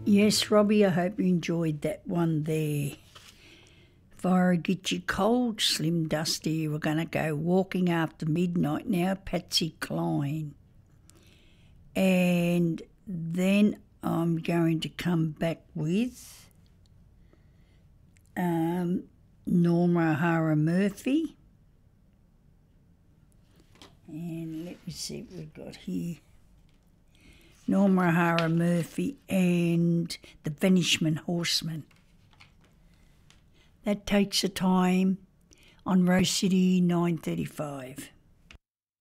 Yes, Robbie, I hope you enjoyed that one there. Fire Get You Cold, Slim Dusty. We're going to go Walking After Midnight now, Patsy Cline. And then I'm going to come back with Norma O'Hara Murphy. And let me see what we've got here. Norma O'Hara Murphy and The Vanishment Horseman. That takes a time on Rose City 935.